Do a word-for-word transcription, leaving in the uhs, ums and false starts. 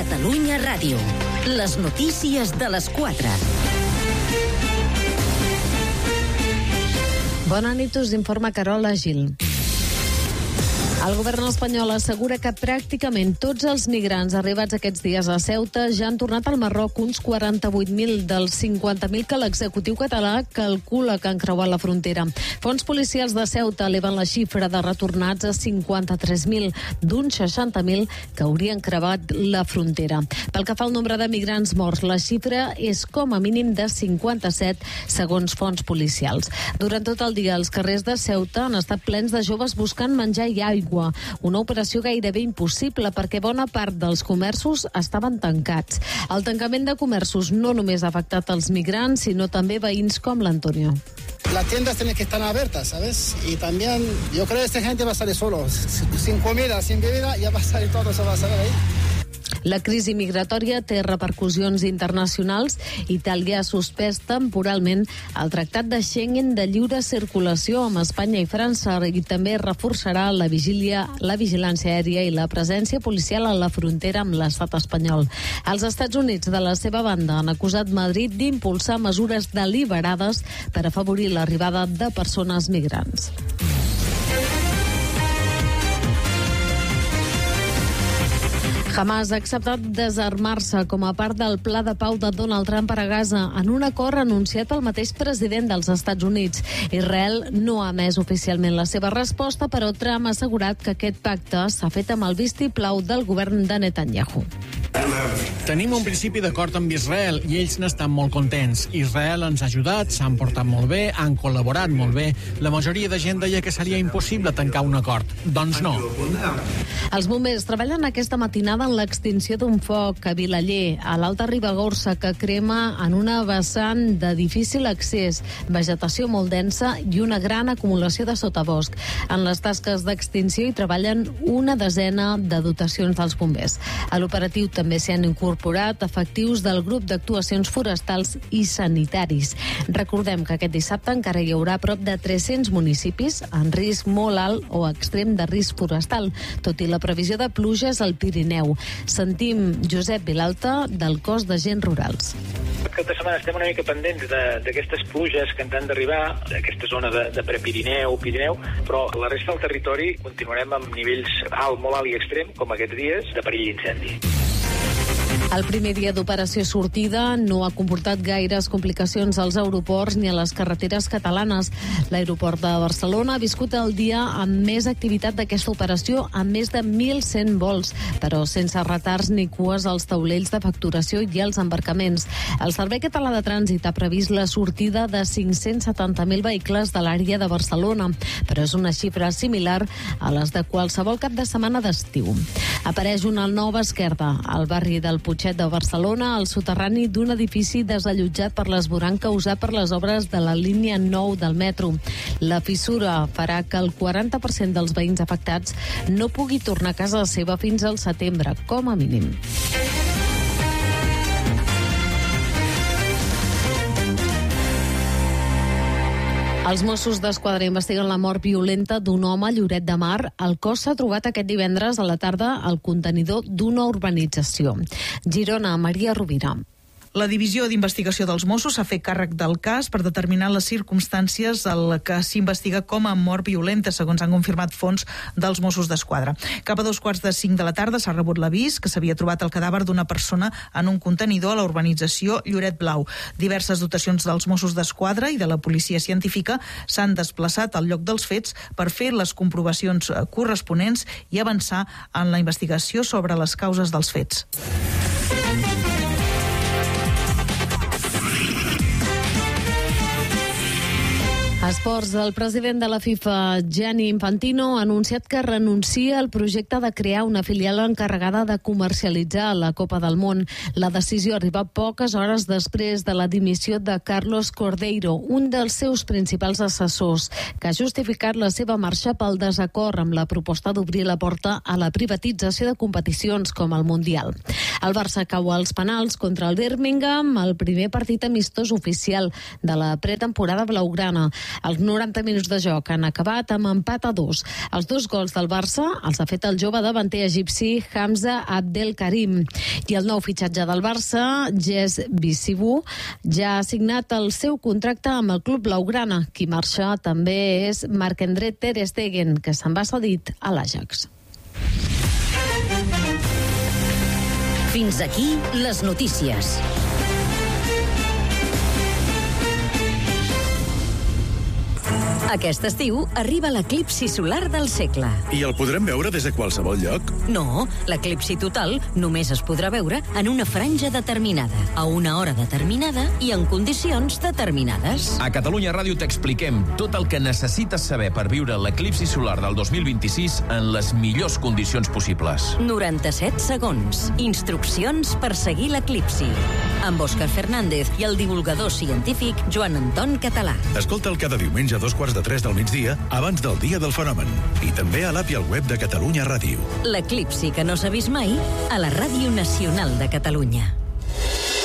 Catalunya Ràdio. Les notícies de les quatre. Bona nit, us informa Carola Gil. El govern espanyol assegura que pràcticament tots els migrants arribats aquests dies a Ceuta ja han tornat al Marroc, uns quaranta-vuit mil dels cinquanta mil que l'executiu català calcula que han creuat la frontera. Fons policials de Ceuta eleven la xifra de retornats a cinquanta-tres mil, d'uns seixanta mil que haurien creuat la frontera. Pel que fa al nombre de migrants morts, la xifra és com a mínim de cinquanta-set, segons fons policials. Durant tot el dia, els carrers de Ceuta han estat plens de joves buscant menjar i aigua. Una operació gairebé impossible perquè bona part dels comerços estaven tancats. El tancament de comerços no només ha afectat els migrants, sinó també veïns com l'Antonio. Las tiendas tienen que estar abiertas, ¿sabes? Y también yo creo que esta gente va a salir solo. Sin comida, sin bebida, ya va a salir todo, se va a salir ahí. La crisi migratòria té repercussions internacionals. Itàlia ha suspès temporalment el Tractat de Schengen de lliure circulació amb Espanya i França i també reforçarà la vigília, la vigilància aèria i la presència policial a la frontera amb l'estat espanyol. Els Estats Units, de la seva banda, han acusat Madrid d'impulsar mesures deliberades per afavorir l'arribada de persones migrants. Hamas ha acceptat desarmar-se com a part del pla de pau de Donald Trump per a Gaza en un acord anunciat pel mateix president dels Estats Units. Israel no ha emès oficialment la seva resposta, però Trump ha assegurat que aquest pacte s'ha fet amb el vistiplau del govern de Netanyahu. Tenim un principi d'acord amb Israel i ells n'estan molt contents. Israel ens ha ajudat, s'han portat molt bé, han col·laborat molt bé. La majoria de gent deia que seria impossible tancar un acord. Doncs no. Els bombers treballen aquesta matinada en l'extinció d'un foc a Vilaller, a l'Alta Ribagorça, que crema en una vessant de difícil accés, vegetació molt densa i una gran acumulació de sotabosc. En les tasques d'extinció hi treballen una desena de dotacions dels bombers. A l'operatiu també s'hi han incorporat efectius del grup d'actuacions forestals i sanitaris. Recordem que aquest dissabte encara hi haurà prop de tres-cents municipis en risc molt alt o extrem de risc forestal, tot i la previsió de pluges al Pirineu. Sentim Josep Vilalta, del Cos d'Agents Rurals. Aquesta setmana estem una mica pendents d'aquestes pluges que ens han d'arribar, d'aquesta zona de, de Prepirineu, Pirineu, però la resta del territori continuarem amb nivells alt, molt alt i extrem, com aquests dies, de perill d'incendi. El primer dia d'operació sortida no ha comportat gaires complicacions als aeroports ni a les carreteres catalanes. L'aeroport de Barcelona ha viscut el dia amb més activitat d'aquesta operació, amb més de mil cent vols, però sense retards ni cues als taulells de facturació i als embarcaments. El Servei Català de Trànsit ha previst la sortida de cinc-cents setanta mil vehicles de l'àrea de Barcelona, però és una xifra similar a les de qualsevol cap de setmana d'estiu. Apareix una nova esquerda al barri del Putxet de Barcelona, al soterrani d'un edifici desallotjat per l'esborrany causat per les obres de la línia nou del metro. La fissura farà que el quaranta per cent dels veïns afectats no pugui tornar a casa seva fins al setembre, com a mínim. Els Mossos d'Esquadra investiguen la mort violenta d'un home a Lloret de Mar. El cos s'ha trobat aquest divendres a la tarda al contenidor d'una urbanització. Girona, Maria Rovira. La divisió d'investigació dels Mossos s'ha fet càrrec del cas per determinar les circumstàncies al que s'investiga com a mort violenta, segons han confirmat fonts dels Mossos d'Esquadra. Cap a dos quarts de cinc de la tarda s'ha rebut l'avís que s'havia trobat el cadàver d'una persona en un contenidor a la urbanització Lloret Blau. Diverses dotacions dels Mossos d'Esquadra i de la policia científica s'han desplaçat al lloc dels fets per fer les comprovacions corresponents i avançar en la investigació sobre les causes dels fets. Esports. El president de la FIFA, Gianni Infantino, ha anunciat que renuncia al projecte de crear una filial encarregada de comercialitzar la Copa del Món. La decisió arriba poques hores després de la dimissió de Carlos Cordeiro, un dels seus principals assessors, que ha justificat la seva marxa pel desacord amb la proposta d'obrir la porta a la privatització de competicions com el Mundial. El Barça cau als penals contra el Birmingham, el primer partit amistós oficial de la pretemporada blaugrana. Els noranta minuts de joc han acabat amb empat a dos. Els dos gols del Barça els ha fet el jove davanter egipci Hamza Abdelkarim. I el nou fitxatge del Barça, Jess Bissibou, ja ha signat el seu contracte amb el club blaugrana. Qui marxa també és Marc-André ter Stegen, que se'n va cedit a l'Ajax. Fins aquí les notícies. Aquest estiu arriba l'eclipsi solar del segle. I el podrem veure des de qualsevol lloc? No, l'eclipsi total només es podrà veure en una franja determinada, a una hora determinada i en condicions determinades. A Catalunya Ràdio t'expliquem tot el que necessites saber per viure l'eclipsi solar del dos mil vint-i-sis en les millors condicions possibles. noranta-set segons. Instruccions per seguir l'eclipsi. Amb Òscar Fernández i el divulgador científic Joan Anton Català. Escolta'l cada diumenge a dos quarts de tres del migdia, abans del dia del fenomen. I també a l'app i al web de Catalunya Ràdio. L'eclipsi que no s'ha vist mai a la Ràdio Nacional de Catalunya.